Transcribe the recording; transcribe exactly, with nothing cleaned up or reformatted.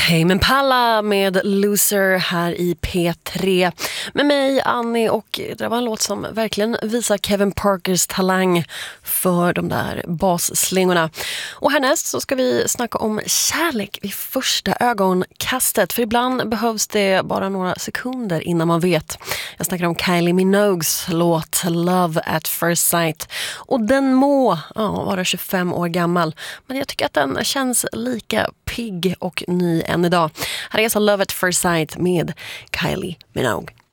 Tame Impala med Loser här i P tre. Med mig, Annie, och det var en låt som verkligen visar Kevin Parkers talang för de där basslingorna. Och härnäst så ska vi snacka om kärlek vid första ögonkastet. För ibland behövs det bara några sekunder innan man vet. Jag snackar om Kylie Minogues låt Love at First Sight. Och den må ja, vara tjugofem år gammal. Men jag tycker att den känns lika pigg och ny än idag. Här är alltså Love at First Sight med Kylie Minogue.